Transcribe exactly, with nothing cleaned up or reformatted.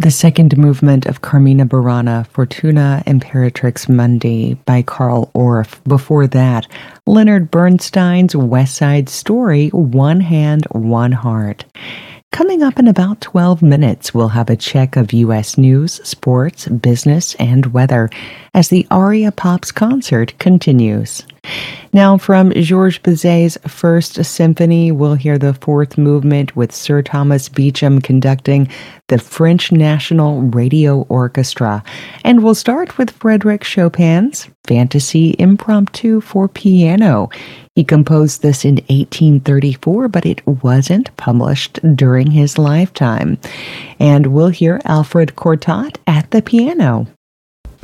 the second movement of Carmina Burana, Fortuna Imperatrix Mundi by Carl Orff. Before that, Leonard Bernstein's West Side Story, One Hand, One Heart. Coming up in about twelve minutes, we'll have a check of U S news, sports, business, and weather as the Aria Pops concert continues. Now, from Georges Bizet's First Symphony, we'll hear the fourth movement with Sir Thomas Beecham conducting the French National Radio Orchestra. And we'll start with Frédéric Chopin's Fantasy Impromptu for Piano. He composed this in eighteen thirty-four, but it wasn't published during his lifetime. And we'll hear Alfred Cortot at the piano.